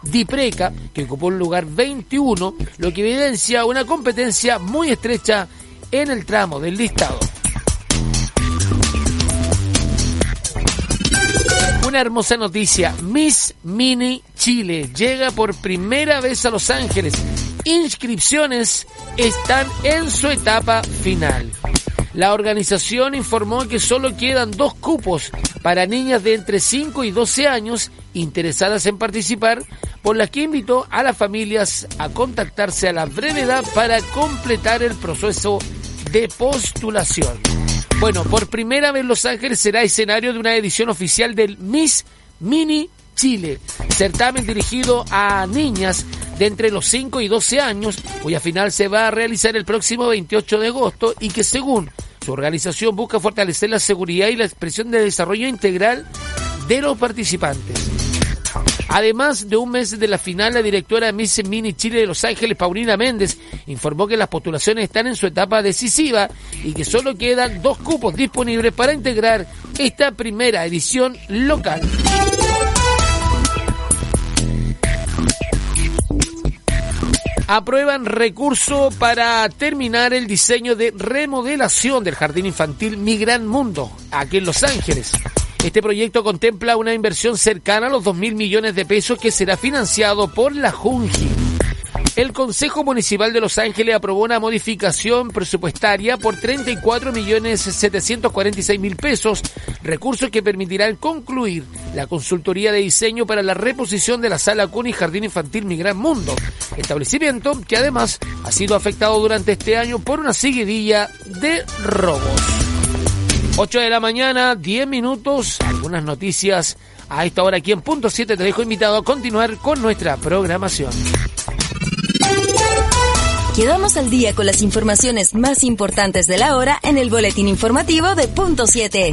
Dipreca, que ocupó el lugar 21, lo que evidencia una competencia muy estrecha en el tramo del listado. Una hermosa noticia, Miss Mini Chile llega por primera vez a Los Ángeles. Inscripciones están en su etapa final. La organización informó que solo quedan 2 cupos para niñas de entre 5 y 12 años interesadas en participar, por las que invitó a las familias a contactarse a la brevedad para completar el proceso de postulación. Bueno, por primera vez Los Ángeles será escenario de una edición oficial del Miss Mini Chile, certamen dirigido a niñas de entre los 5 y 12 años, cuya final se va a realizar el próximo 28 de agosto y que, según su organización, busca fortalecer la seguridad y la expresión de desarrollo integral de los participantes. Además de un mes de la final, la directora de Miss Mini Chile de Los Ángeles, Paulina Méndez, informó que las postulaciones están en su etapa decisiva y que solo quedan 2 cupos disponibles para integrar esta primera edición local. Aprueban recurso para terminar el diseño de remodelación del Jardín Infantil Mi Gran Mundo, aquí en Los Ángeles. Este proyecto contempla una inversión cercana a los 2.000 millones de pesos que será financiado por la Junji. El Consejo Municipal de Los Ángeles aprobó una modificación presupuestaria por 34.746.000 pesos, recursos que permitirán concluir la consultoría de diseño para la reposición de la Sala Cuna y Jardín Infantil Mi Gran Mundo, establecimiento que además ha sido afectado durante este año por una seguidilla de robos. 8 de la mañana, 10 minutos, algunas noticias a esta hora aquí en Punto 7. Te dejo invitado a continuar con nuestra programación. Quedamos al día con las informaciones más importantes de la hora en el boletín informativo de Punto 7.